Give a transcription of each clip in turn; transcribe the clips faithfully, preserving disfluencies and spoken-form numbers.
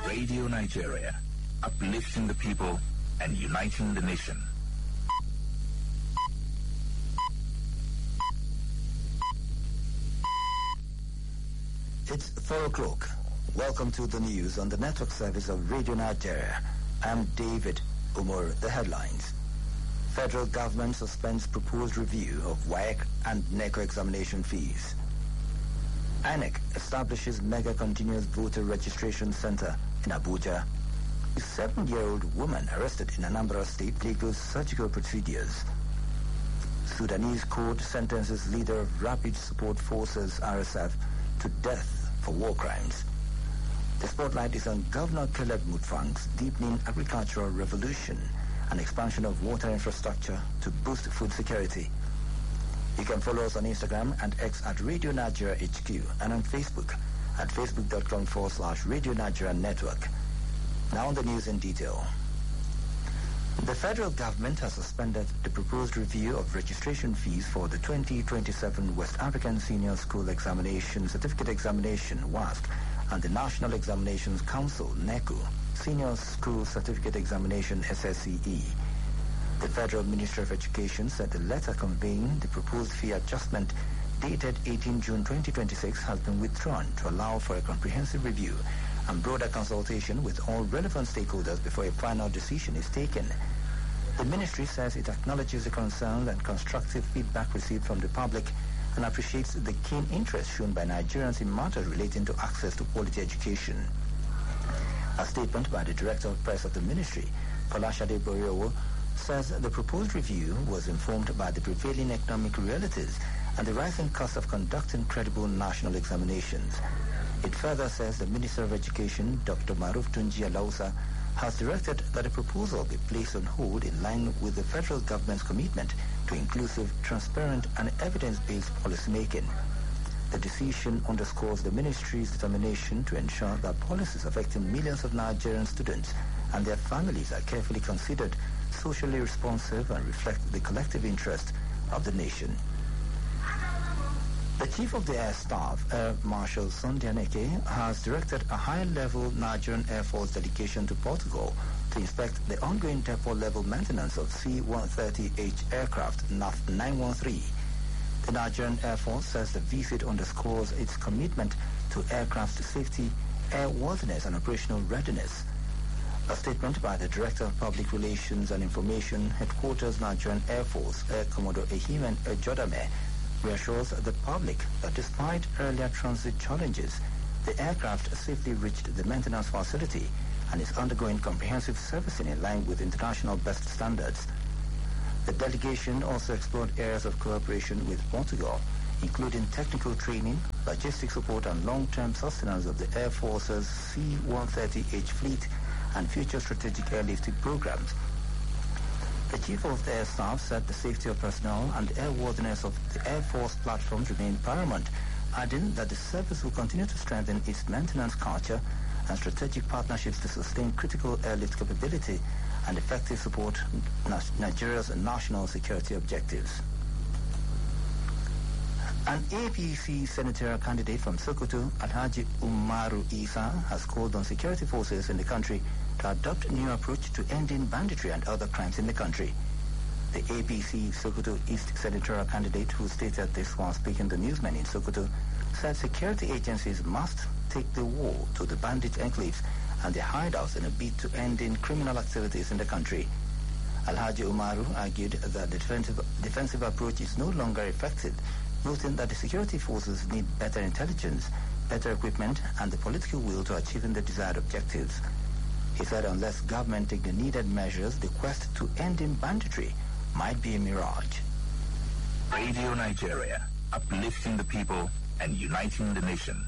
Radio Nigeria, uplifting the people and uniting the nation. It's four o'clock. Welcome to the news on the network service of Radio Nigeria. I'm David Umar. The headlines. Federal government suspends proposed review of W A E C and NECO examination fees. I N E C establishes mega continuous voter registration center in Abuja. A seven-year-old woman arrested in Anambra State undergoes surgical procedures. Sudanese court sentences leader of Rapid Support Forces R S F to death for war crimes. The spotlight is on Governor Caleb Mutfwang's deepening agricultural revolution and expansion of water infrastructure to boost food security. You can follow us on Instagram and X at Radio Nigeria H Q and on Facebook at facebook.com forward slash Radio Nigeria Network. Now on the news in detail. The federal government has suspended the proposed review of registration fees for the twenty twenty-seven West African Senior School Examination Certificate Examination W A S C and the National Examinations Council NECO Senior School Certificate Examination S S C E. The Federal Ministry of Education said the letter conveying the proposed fee adjustment dated eighteenth June twenty twenty-six has been withdrawn to allow for a comprehensive review and broader consultation with all relevant stakeholders before a final decision is taken. The ministry says it acknowledges the concern and constructive feedback received from the public and appreciates the keen interest shown by Nigerians in matters relating to access to quality education. A statement by the Director of Press of the ministry, Folashade Boyowo, says the proposed review was informed by the prevailing economic realities and the rising cost of conducting credible national examinations. It further says the Minister of Education, Doctor Maruf Tunji Alausa, has directed that the proposal be placed on hold in line with the federal government's commitment to inclusive, transparent and evidence-based policymaking. The decision underscores the ministry's determination to ensure that policies affecting millions of Nigerian students and their families are carefully considered, socially responsive and reflect the collective interest of the nation. The Chief of the Air Staff, Air Marshal Sunday Aneke, has directed a high-level Nigerian Air Force delegation to Portugal to inspect the ongoing depot-level maintenance of C one thirty H aircraft N A F nine one three. The Nigerian Air Force says the visit underscores its commitment to aircraft safety, airworthiness and operational readiness. A statement by the Director of Public Relations and Information, Headquarters Nigerian Air Force, Air Commodore Ehimen Ejodame, reassures the public that despite earlier transit challenges, the aircraft safely reached the maintenance facility and is undergoing comprehensive servicing in line with international best standards. The delegation also explored areas of cooperation with Portugal, including technical training, logistic support and long-term sustenance of the Air Force's C one thirty H fleet and future strategic airlifting programs. The Chief of the Air Staff said the safety of personnel and the airworthiness of the Air Force platforms remain paramount, adding that the service will continue to strengthen its maintenance culture and strategic partnerships to sustain critical airlift capability and effective support Nigeria's national security objectives. An A P C senatorial candidate from Sokoto, Alhaji Umaru Isa, has called on security forces in the country to adopt a new approach to ending banditry and other crimes in the country. The A P C Sokoto East senatorial candidate, who stated this while speaking to newsmen in Sokoto, said security agencies must take the war to the bandit enclaves and their hideouts in a bid to ending criminal activities in the country. Alhaji Umaru argued that the defensive, defensive approach is no longer effective, noting that the security forces need better intelligence, better equipment, and the political will to achieving the desired objectives. He said unless government take the needed measures, the quest to ending banditry might be a mirage. Radio Nigeria, uplifting the people and uniting the nation.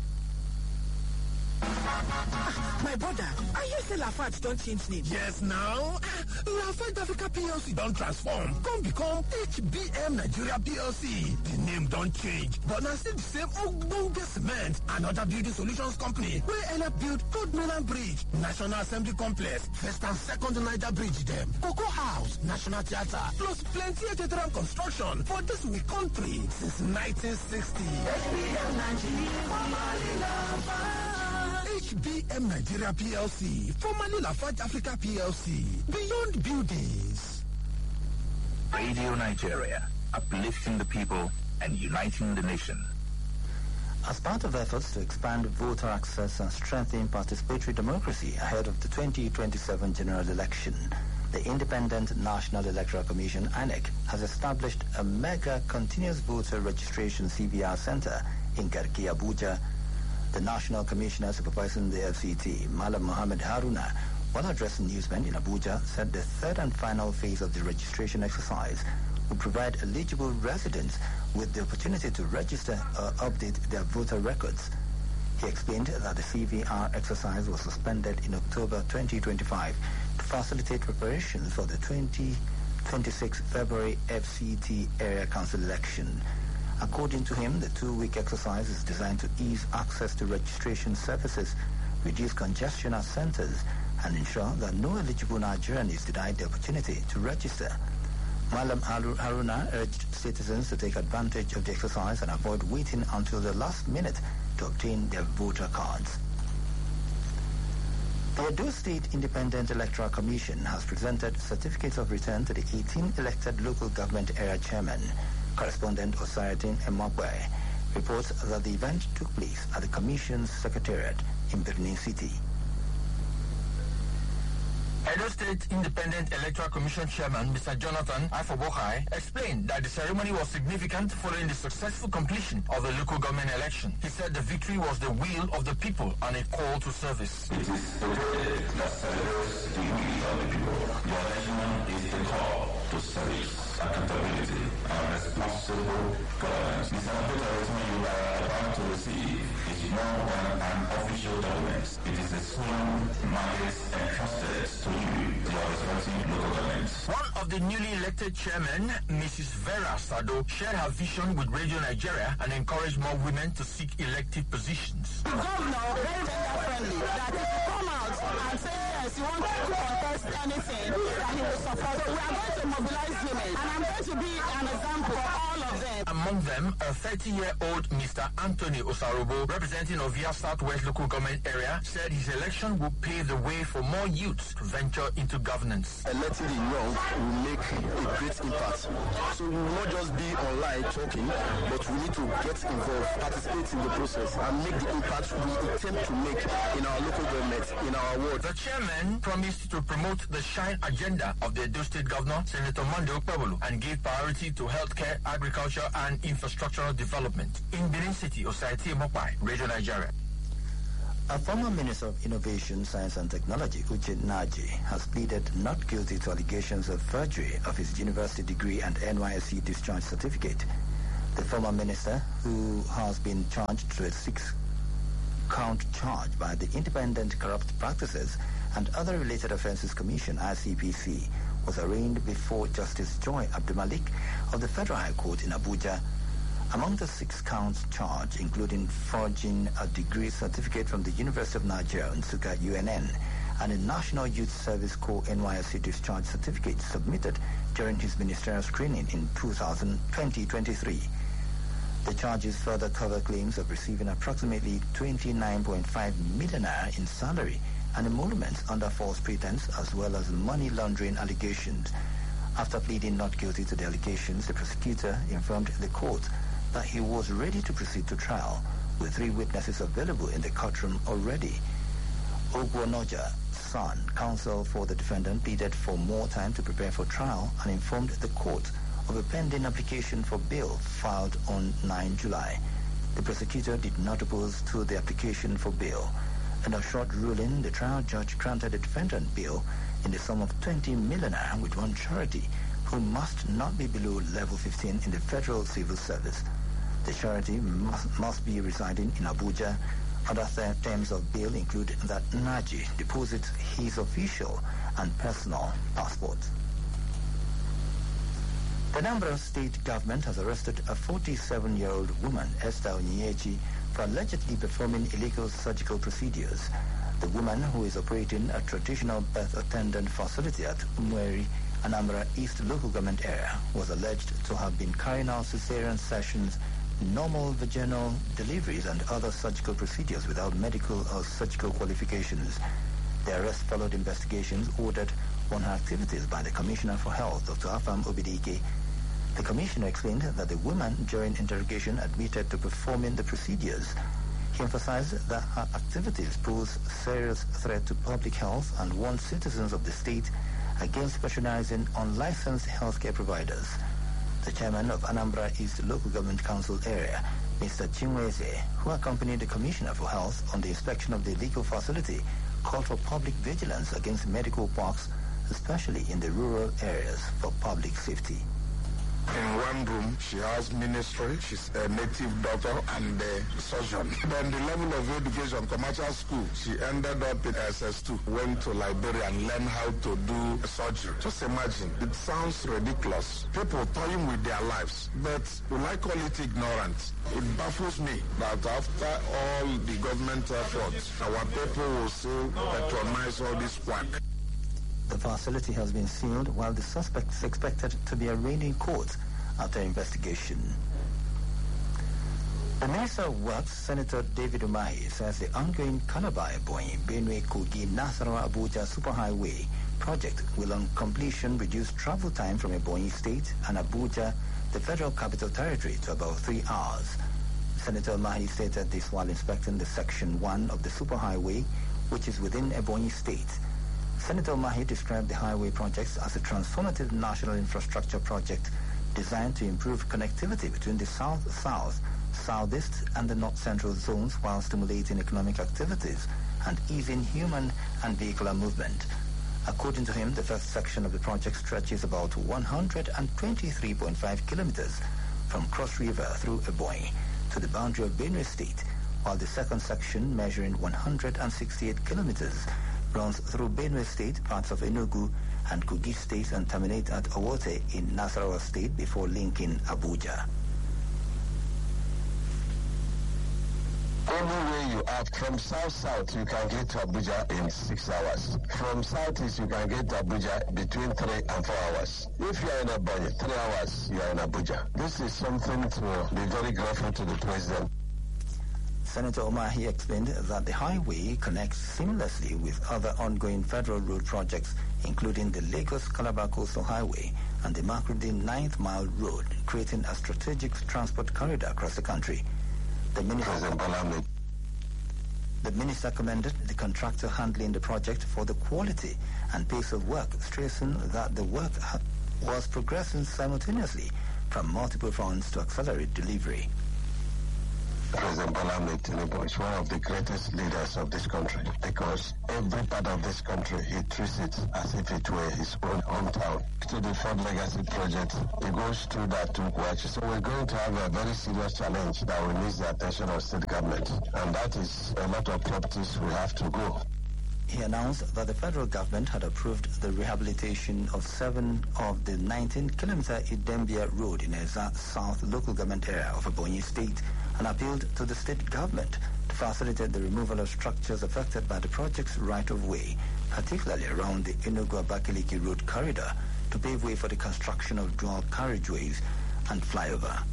My brother, I hear say Lafarge don't change name. Yes, now. Lafarge Africa P L C don't transform. Come become H B M Nigeria P L C. The name don't change, but now still the same ogbonge cement and other building solutions company wey help build Third Mainland Bridge, National Assembly Complex, First and Second Niger Bridge dem, Cocoa House, National Theatre, plus plenty ethereal construction for this we country since nineteen sixty. H B M Nigeria, formerly Lafarge. H H B M Nigeria P L C, formerly Lafarge Africa P L C, Beyond Buildings. Radio Nigeria, uplifting the people and uniting the nation. As part of efforts to expand voter access and strengthen participatory democracy ahead of the twenty twenty-seven general election, the Independent National Electoral Commission, I N E C, has established a mega continuous voter registration C V R center in Garki, Abuja. The National Commissioner supervising the F C T, Malam Mohammed Haruna, while addressing newsmen in Abuja, said the third and final phase of the registration exercise will provide eligible residents with the opportunity to register or update their voter records. He explained that the C V R exercise was suspended in October twenty twenty-five to facilitate preparations for the twenty twenty-six February F C T Area Council election. According to him, the two-week exercise is designed to ease access to registration services, reduce congestion at centers, and ensure that no eligible Nigerian is denied the opportunity to register. Malam Haruna urged citizens to take advantage of the exercise and avoid waiting until the last minute to obtain their voter cards. The Edo State Independent Electoral Commission has presented certificates of return to the eighteen elected local government area chairmen. Correspondent Osaritin Emokwe reports that the event took place at the Commission's Secretariat in Benin City. Edo State Independent Electoral Commission Chairman Mister Jonathan Ifobokai explained that the ceremony was significant following the successful completion of the local government election. He said the victory was the will of the people and a call to service. It is a day that celebrates the will of the people. The election is the call to service, accountability, and responsible governance. The certificate you are about to receive is more than an official document. It is a sworn mandate entrusted to you, the respective local governments. One of the newly elected chairmen, Missus Vera Sado, shared her vision with Radio Nigeria and encouraged more women to seek elective positions. The governor, very friendly, that if you come out and say yes, you want to contest anything, that he will support. So we are going to mobilize women, and I'm going to be an example for all of them. Among them, a thirty-year-old Mister Anthony Osarobo, representing Ovia Southwest local government area, said his election will pave the way for more youths to venture into governance. Electing the young will make a great impact. So we will not just be online talking, but we need to get involved, participate in the process, and make the impact we attempt to make in our local government, in our ward. The chairman promised to promote the Shine agenda of the Edo State Governor, Senator Monday Okpebholo, and gave priority to healthcare, agriculture, and infrastructural development. In Benin City, Osaiti Mopai, Radio Nigeria. A former Minister of Innovation, Science and Technology, Uche Naji, has pleaded not guilty to allegations of forgery of his university degree and N Y S C discharge certificate. The former minister, who has been charged to a six-count charge by the Independent Corrupt Practices and Other Related Offences Commission, I C P C, was arraigned before Justice Joy Abdulmalik of the Federal High Court in Abuja. Among the six counts charged, including forging a degree certificate from the University of Nigeria, Nsukka U N N, and a National Youth Service Corps N Y S C discharge certificate submitted during his ministerial screening in twenty twenty-three. The charges further cover claims of receiving approximately twenty-nine point five million naira in salary and emoluments under false pretense, as well as money laundering allegations. After pleading not guilty to the allegations, the prosecutor informed the court that he was ready to proceed to trial, with three witnesses available in the courtroom already. Ogwonoja, son, counsel for the defendant, pleaded for more time to prepare for trial and informed the court of a pending application for bail filed on the ninth of July. The prosecutor did not oppose to the application for bail. In a short ruling, the trial judge granted the defendant bail in the sum of twenty million naira with one surety, who must not be below level fifteen in the federal civil service. The surety must, must be residing in Abuja. Other th- terms of bail include that Naji deposits his official and personal passport. The Anambra State government has arrested a forty-seven-year-old woman, Esther Onyechi, for allegedly performing illegal surgical procedures. The woman, who is operating a traditional birth attendant facility at Umweri, Anambra East local government area, was alleged to have been carrying out cesarean sessions normal vaginal deliveries and other surgical procedures without medical or surgical qualifications. The arrest followed investigations ordered on her activities by the Commissioner for Health, Doctor Afam Obidike. The Commissioner explained that the woman, during interrogation, admitted to performing the procedures. He emphasized that her activities pose serious threat to public health and warned citizens of the state against patronizing unlicensed healthcare providers. The chairman of Anambra East Local Government Council area, Mister Chinweze, who accompanied the Commissioner for Health on the inspection of the legal facility, called for public vigilance against medical parks, especially in the rural areas, for public safety. In one room, she has ministry, she's a native doctor and a surgeon. Then the level of education, commercial school, she ended up in S S two, went to Liberia and learned how to do surgery. Just imagine, it sounds ridiculous. People toying with their lives, but will I call it ignorance? It baffles me that after all the government efforts, our people will still patronize all this quack. The facility has been sealed while the suspect is expected to be arraigned in court after investigation. The Minister of Works, Senator David Umahi, says the ongoing Calabar-Ebonyi Benue Kogi Nasarawa Abuja Superhighway project will on completion reduce travel time from Ebonyi State and Abuja, the Federal Capital Territory, to about three hours. Senator Umahi stated this while inspecting the Section one of the superhighway, which is within Ebonyi State. Senator Mahi described the highway projects as a transformative national infrastructure project designed to improve connectivity between the south-south, southeast, and the north-central zones while stimulating economic activities and easing human and vehicular movement. According to him, the first section of the project stretches about one hundred twenty-three point five kilometers from Cross River through Ebonyi to the boundary of Benue State, while the second section, measuring one hundred sixty-eight kilometers, runs through Benue State, parts of Enugu and Kogi State, and terminate at Owote in Nasarawa State before linking Abuja. Anywhere you are, from south-south, you can get to Abuja in six hours. From southeast, you can get to Abuja between three and four hours. If you are in Ebonyi, three hours, you are in Abuja. This is something to be very grateful to the President. Senator Umahi explained that the highway connects seamlessly with other ongoing federal road projects, including the Lagos-Calabar Coastal Highway and the Makurdi ninth Mile Road, creating a strategic transport corridor across the country. The minister, the minister commended the contractor handling the project for the quality and pace of work, stressing that the work was progressing simultaneously from multiple fronts to accelerate delivery. President Bola Ahmed Tinubu is one of the greatest leaders of this country because every part of this country, he treats it as if it were his own hometown. To the Ford Legacy project, it goes through that too much. So we're going to have a very serious challenge that will need the attention of state government, and that is a lot of properties we have to go. He announced that the federal government had approved the rehabilitation of seven of the nineteen kilometer Idembia Road in Eza South local government area of Ebonyi State, and appealed to the state government to facilitate the removal of structures affected by the project's right-of-way, particularly around the Enugu-Abakaliki Road corridor, to pave way for the construction of dual carriageways and flyover.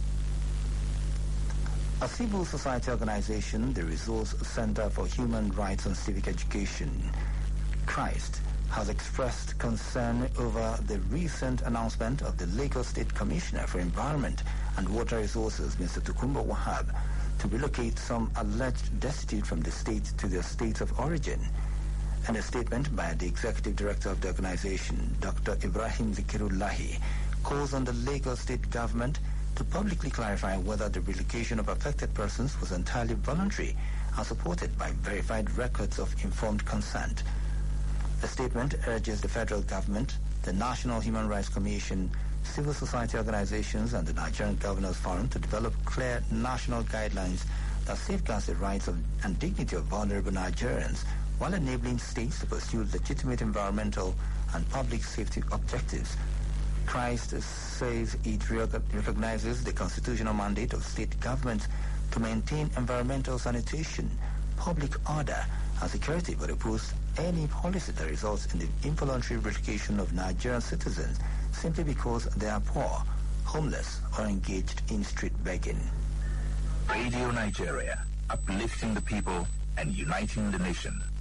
A civil society organization, the Resource Center for Human Rights and Civic Education, CHRIST, has expressed concern over the recent announcement of the Lagos State Commissioner for Environment and Water Resources, Mister Tukumba Wahab, to relocate some alleged destitute from the state to their states of origin. In a statement by the Executive Director of the organization, Doctor Ibrahim Zikirullahi, calls on the Lagos State government to publicly clarify whether the relocation of affected persons was entirely voluntary and supported by verified records of informed consent. The statement urges the federal government, the National Human Rights Commission, civil society organizations, and the Nigerian Governors Forum to develop clear national guidelines that safeguards the rights of, and dignity of vulnerable Nigerians while enabling states to pursue legitimate environmental and public safety objectives. CHRIST says it recognizes the constitutional mandate of state governments to maintain environmental sanitation, public order, and security, but oppose any policy that results in the involuntary relocation of Nigerian citizens simply because they are poor, homeless, or engaged in street begging. Radio Nigeria, uplifting the people and uniting the nation.